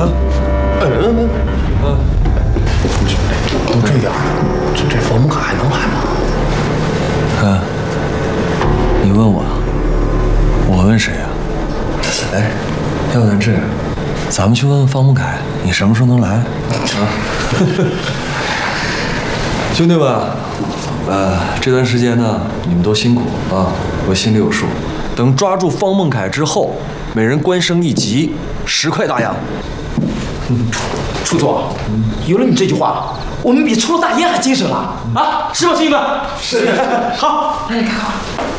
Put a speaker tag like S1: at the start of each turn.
S1: 都这点了，这房门卡还能买吗？
S2: 你问我，我问谁啊？哎，要不然这样，咱们去问问方木凯，你什么时候能来？啊，兄弟们，这段时间呢，你们都辛苦啊，我心里有数。等抓住方孟凯之后，每人官升一级，10块大洋。
S3: 处座，有了你这句话，我们比出了大烟还精神了啊！是吧，兄弟们？是。好，来看看。